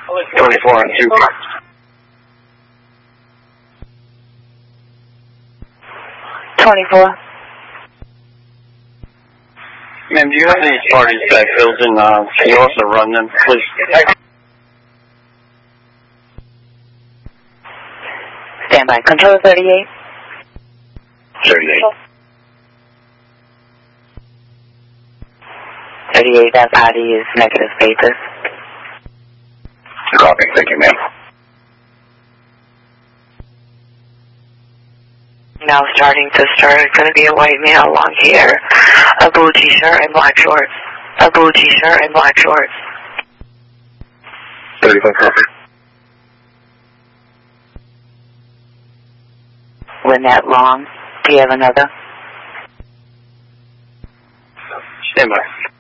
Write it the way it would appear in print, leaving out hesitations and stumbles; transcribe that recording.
24 on 2. Ma'am, do you have any parties that fills in? Can you also run them, please? Stand by. Control 38. 38. 38, that body is negative status. Copy. Thank you, ma'am. Now starting to start, it's going to be a white male, long hair, a blue t-shirt and black shorts. A blue t-shirt and black shorts. 35, copy. Lynette Long, do you have another? Stand by.